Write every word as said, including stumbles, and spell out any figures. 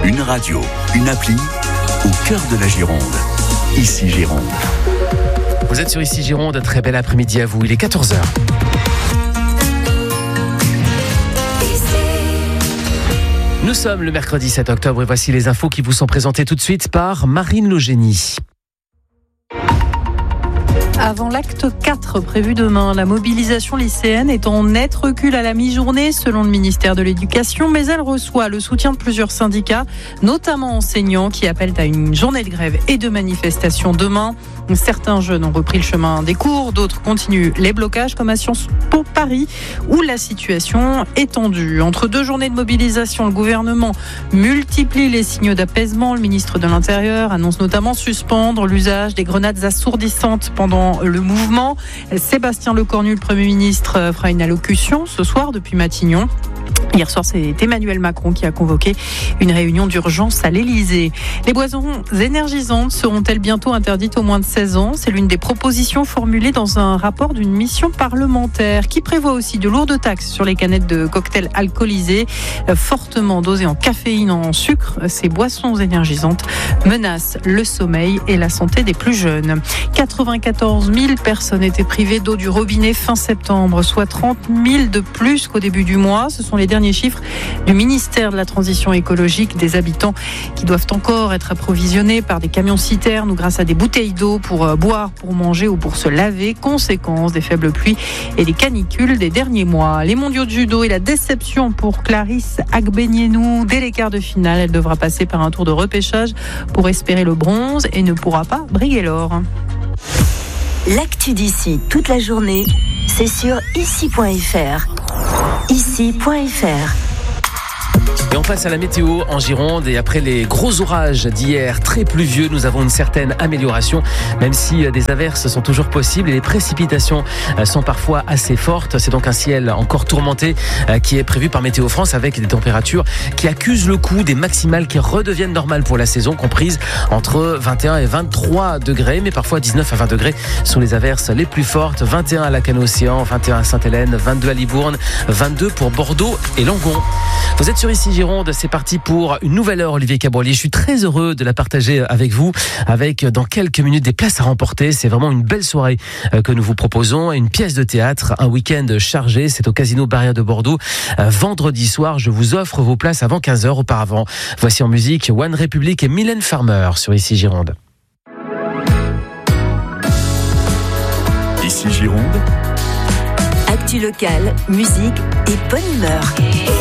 Une radio, une appli, au cœur de la Gironde. Ici Gironde. Vous êtes sur Ici Gironde, très bel après-midi à vous, il est quatorze heures. Nous sommes le mercredi sept octobre et voici les infos qui vous sont présentées tout de suite par Marine Logénie. Avant l'acte quatre prévu demain, la mobilisation lycéenne est en net recul à la mi-journée selon le ministère de l'Éducation, mais elle reçoit le soutien de plusieurs syndicats, notamment enseignants qui appellent à une journée de grève et de manifestation demain. Certains jeunes ont repris le chemin des cours, d'autres continuent les blocages comme à Sciences Po Paris où la situation est tendue. Entre deux journées de mobilisation, le gouvernement multiplie les signaux d'apaisement. Le ministre de l'Intérieur annonce notamment suspendre l'usage des grenades assourdissantes pendant le mouvement. Sébastien Lecornu, le Premier ministre, fera une allocution ce soir depuis Matignon. Hier soir, c'est Emmanuel Macron qui a convoqué une réunion d'urgence à l'Élysée. Les boissons énergisantes seront-elles bientôt interdites aux moins de seize ans ? C'est l'une des propositions formulées dans un rapport d'une mission parlementaire qui prévoit aussi de lourdes taxes sur les canettes de cocktails alcoolisés, fortement dosées en caféine, en sucre. Ces boissons énergisantes menacent le sommeil et la santé des plus jeunes. quatre-vingt-quatorze mille personnes étaient privées d'eau du robinet fin septembre, soit trente mille de plus qu'au début du mois. Ce sont les derniers chiffres du ministère de la Transition écologique. Des habitants qui doivent encore être approvisionnés par des camions-citernes ou grâce à des bouteilles d'eau pour boire, pour manger ou pour se laver. Conséquence des faibles pluies et des canicules des derniers mois. Les mondiaux de judo et la déception pour Clarisse Agbenienou. Dès les quarts de finale, elle devra passer par un tour de repêchage pour espérer le bronze et ne pourra pas briguer l'or. L'actu d'ici toute la journée, c'est sur ici point f r. ici point f r. Et on passe à la météo en Gironde et après les gros orages d'hier très pluvieux, nous avons une certaine amélioration même si des averses sont toujours possibles et les précipitations sont parfois assez fortes. C'est donc un ciel encore tourmenté qui est prévu par Météo France avec des températures qui accusent le coup, des maximales qui redeviennent normales pour la saison, comprises entre vingt et un et vingt-trois degrés, mais parfois dix-neuf à vingt degrés sont les averses les plus fortes. vingt et un à Lacanau-Océan, vingt et un à Sainte-Hélène, vingt-deux à Libourne, vingt-deux pour Bordeaux et Langon. Vous êtes sur Ici Gironde, c'est parti pour une nouvelle heure, Olivier Cabrolier. Je suis très heureux de la partager avec vous, avec dans quelques minutes des places à remporter. C'est vraiment une belle soirée que nous vous proposons, une pièce de théâtre, un week-end chargé. C'est au Casino Barrière de Bordeaux. Vendredi soir, je vous offre vos places avant quinze heures auparavant. Voici en musique One Republic et Mylène Farmer sur Ici Gironde. Ici Gironde. Actu locale, musique et bonne humeur.